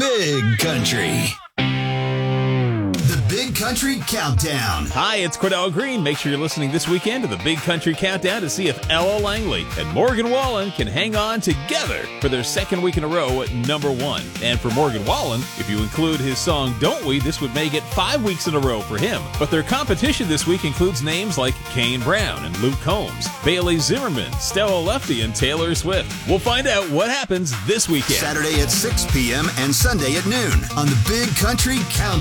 Big Country. The Big Country Countdown. Hi, it's Cordell Green. Make sure you're listening this weekend to the Big Country Countdown to see if Ella Langley and Morgan Wallen can hang on together for their second week in a row at #1. And for Morgan Wallen, if you include his song Don't We, this would make it 5 weeks in a row for him. But their competition this week includes names like Kane Brown and Luke Combs, Bailey Zimmerman, Stella Lefty, and Taylor Swift. We'll find out what happens this weekend. Saturday at 6 p.m. and Sunday at noon on the Big Country Countdown.